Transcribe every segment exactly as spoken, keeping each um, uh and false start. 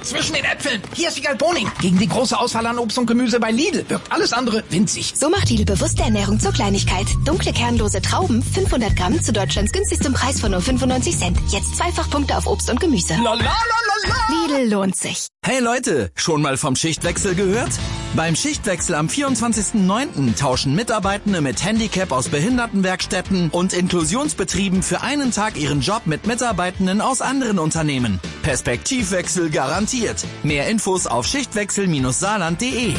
zwischen den Äpfeln. Hier ist Wiegald Boning. Gegen die große Auswahl an Obst und Gemüse bei Lidl wirkt alles andere winzig. So macht Lidl bewusste Ernährung zur Kleinigkeit. Dunkle, kernlose Trauben, fünfhundert Gramm zu Deutschlands günstigstem Preis von nur fünfundneunzig Cent. Jetzt zweifach Punkte auf Obst und Gemüse. La, la, la, la, la. Lidl lohnt sich. Hey Leute, schon mal vom Schichtwechsel gehört? Beim Schichtwechsel am vierundzwanzigsten neunten tauschen Mitarbeitende mit Handicap aus Behindertenwerkstätten und Inklusionsbetrieben für einen Tag ihren Job mit Mitarbeitenden aus anderen Unternehmen. Perspektivwechsel garantiert. Mehr Infos auf schichtwechsel Saarland punkt de.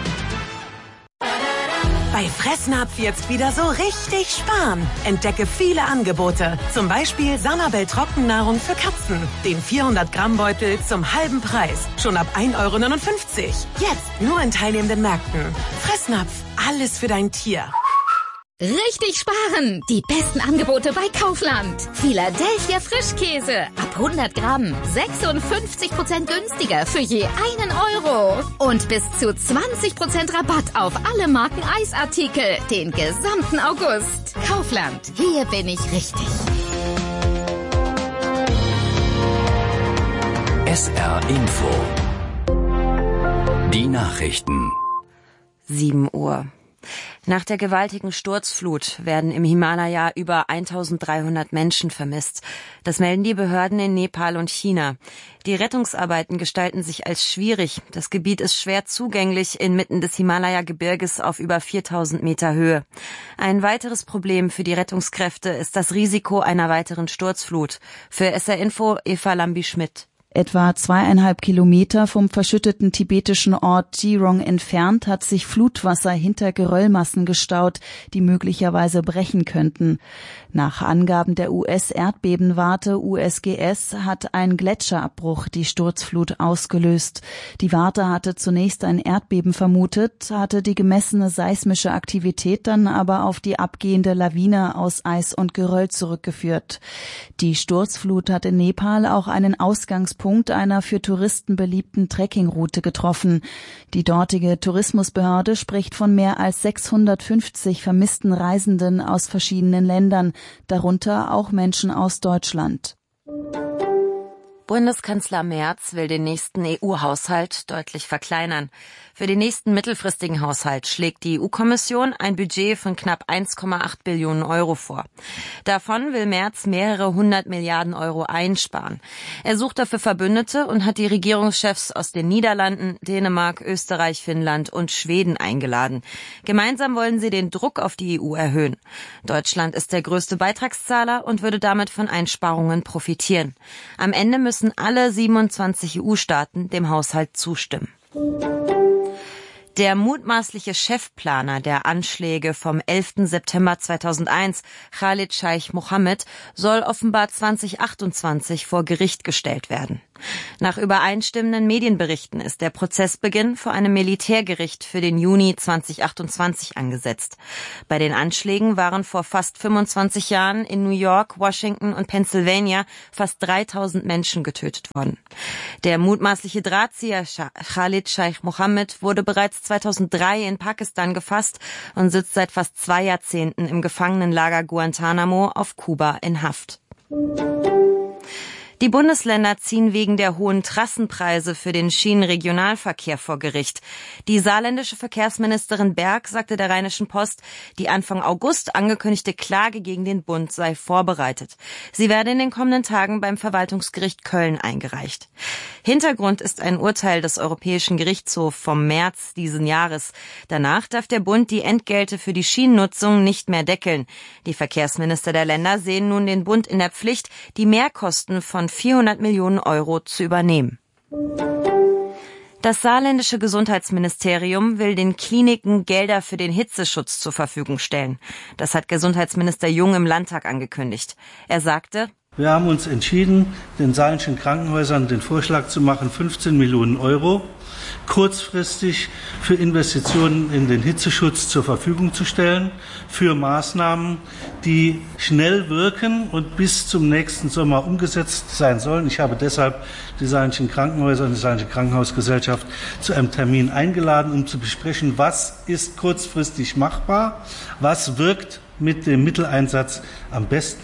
Bei Fressnapf jetzt wieder so richtig sparen. Entdecke viele Angebote. Zum Beispiel Sanabel Trockennahrung für Katzen. Den vierhundert Gramm Beutel zum halben Preis. Schon ab ein Euro neunundfünfzig. Jetzt nur in teilnehmenden Märkten. Fressnapf, alles für dein Tier. Richtig sparen! Die besten Angebote bei Kaufland. Philadelphia Frischkäse. Ab hundert Gramm. sechsundfünfzig Prozent günstiger für je einen Euro. Und bis zu zwanzig Prozent Rabatt auf alle Marken Eisartikel. Den gesamten August. Kaufland. Hier bin ich richtig. S R Info. Die Nachrichten. sieben Uhr. Nach der gewaltigen Sturzflut werden im Himalaya über eintausenddreihundert Menschen vermisst. Das melden die Behörden in Nepal und China. Die Rettungsarbeiten gestalten sich als schwierig. Das Gebiet ist schwer zugänglich inmitten des Himalaya-Gebirges auf über viertausend Meter Höhe. Ein weiteres Problem für die Rettungskräfte ist das Risiko einer weiteren Sturzflut. Für S R Info Eva Lambi-Schmidt. Etwa zweieinhalb Kilometer vom verschütteten tibetischen Ort Jirong entfernt hat sich Flutwasser hinter Geröllmassen gestaut, die möglicherweise brechen könnten. Nach Angaben der U S-Erdbebenwarte U S G S hat ein Gletscherabbruch die Sturzflut ausgelöst. Die Warte hatte zunächst ein Erdbeben vermutet, hatte die gemessene seismische Aktivität dann aber auf die abgehende Lawine aus Eis und Geröll zurückgeführt. Die Sturzflut hat in Nepal auch einen Ausgangspunkt einer für Touristen beliebten Trekkingroute getroffen. Die dortige Tourismusbehörde spricht von mehr als sechshundertfünfzig vermissten Reisenden aus verschiedenen Ländern, darunter auch Menschen aus Deutschland. Bundeskanzler Merz will den nächsten E U-Haushalt deutlich verkleinern. Für den nächsten mittelfristigen Haushalt schlägt die E U-Kommission ein Budget von knapp eins Komma acht Billionen Euro vor. Davon will Merz mehrere hundert Milliarden Euro einsparen. Er sucht dafür Verbündete und hat die Regierungschefs aus den Niederlanden, Dänemark, Österreich, Finnland und Schweden eingeladen. Gemeinsam wollen sie den Druck auf die E U erhöhen. Deutschland ist der größte Beitragszahler und würde damit von Einsparungen profitieren. Am Ende müssen alle siebenundzwanzig E U-Staaten dem Haushalt zustimmen. Der mutmaßliche Chefplaner der Anschläge vom elften September zweitausendeins, Khalid Scheich Mohammed, soll offenbar zweitausendachtundzwanzig vor Gericht gestellt werden. Nach übereinstimmenden Medienberichten ist der Prozessbeginn vor einem Militärgericht für den Juni zweitausendachtundzwanzig angesetzt. Bei den Anschlägen waren vor fast fünfundzwanzig Jahren in New York, Washington und Pennsylvania fast dreitausend Menschen getötet worden. Der mutmaßliche Drahtzieher Khalid Scheich Mohammed wurde bereits zweitausenddrei in Pakistan gefasst und sitzt seit fast zwei Jahrzehnten im Gefangenenlager Guantanamo auf Kuba in Haft. Die Bundesländer ziehen wegen der hohen Trassenpreise für den Schienenregionalverkehr vor Gericht. Die saarländische Verkehrsministerin Berg sagte der Rheinischen Post, die Anfang August angekündigte Klage gegen den Bund sei vorbereitet. Sie werde in den kommenden Tagen beim Verwaltungsgericht Köln eingereicht. Hintergrund ist ein Urteil des Europäischen Gerichtshofs vom März diesen Jahres. Danach darf der Bund die Entgelte für die Schienennutzung nicht mehr deckeln. Die Verkehrsminister der Länder sehen nun den Bund in der Pflicht, die Mehrkosten von vierhundert Millionen Euro zu übernehmen. Das saarländische Gesundheitsministerium will den Kliniken Gelder für den Hitzeschutz zur Verfügung stellen. Das hat Gesundheitsminister Jung im Landtag angekündigt. Er sagte: Wir haben uns entschieden, den saarländischen Krankenhäusern den Vorschlag zu machen, fünfzehn Millionen Euro kurzfristig für Investitionen in den Hitzeschutz zur Verfügung zu stellen, für Maßnahmen, die schnell wirken und bis zum nächsten Sommer umgesetzt sein sollen. Ich habe deshalb die saarländischen Krankenhäuser und die saarländische Krankenhausgesellschaft zu einem Termin eingeladen, um zu besprechen, was ist kurzfristig machbar, was wirkt mit dem Mitteleinsatz am besten.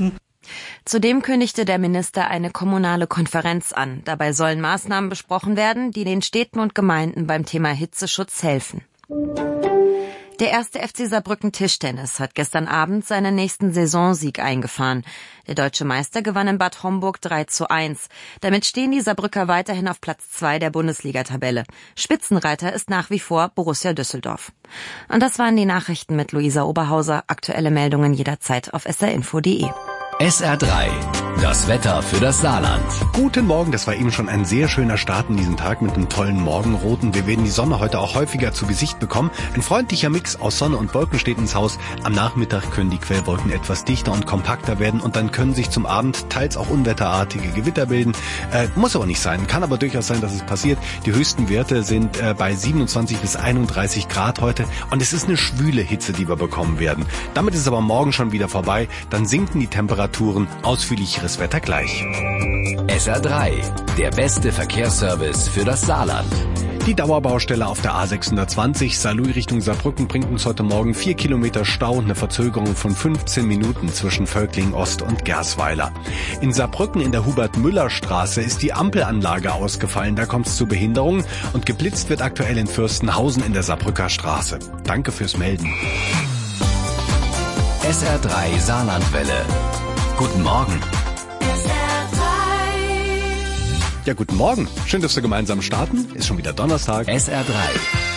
Zudem kündigte der Minister eine kommunale Konferenz an. Dabei sollen Maßnahmen besprochen werden, die den Städten und Gemeinden beim Thema Hitzeschutz helfen. Der erste F C Saarbrücken Tischtennis hat gestern Abend seinen nächsten Saisonsieg eingefahren. Der deutsche Meister gewann in Bad Homburg drei zu eins. Damit stehen die Saarbrücker weiterhin auf Platz zwei der Bundesliga-Tabelle. Spitzenreiter ist nach wie vor Borussia Düsseldorf. Und das waren die Nachrichten mit Luisa Oberhauser. Aktuelle Meldungen jederzeit auf s r info punkt d e. S R drei. Das Wetter für das Saarland. Guten Morgen, das war eben schon ein sehr schöner Start in diesen Tag mit einem tollen Morgenroten. Wir werden die Sonne heute auch häufiger zu Gesicht bekommen. Ein freundlicher Mix aus Sonne und Wolken steht ins Haus. Am Nachmittag können die Quellwolken etwas dichter und kompakter werden und dann können sich zum Abend teils auch unwetterartige Gewitter bilden. Äh, muss aber nicht sein, kann aber durchaus sein, dass es passiert. Die höchsten Werte sind äh, bei siebenundzwanzig bis einunddreißig Grad heute und es ist eine schwüle Hitze, die wir bekommen werden. Damit ist es aber morgen schon wieder vorbei. Dann sinken die Temperaturen. Ausführlicheres Wetter gleich. S R drei, der beste Verkehrsservice für das Saarland. Die Dauerbaustelle auf der A sechshundertzwanzig Saarlouis Richtung Saarbrücken bringt uns heute Morgen vier Kilometer Stau und eine Verzögerung von fünfzehn Minuten zwischen Völkling Ost und Gersweiler. In Saarbrücken in der Hubert-Müller-Straße ist die Ampelanlage ausgefallen, da kommt es zu Behinderungen und geblitzt wird aktuell in Fürstenhausen in der Saarbrücker Straße. Danke fürs Melden. S R drei Saarlandwelle. Guten Morgen. Ja, guten Morgen. Schön, dass wir gemeinsam starten. Ist schon wieder Donnerstag. S R drei.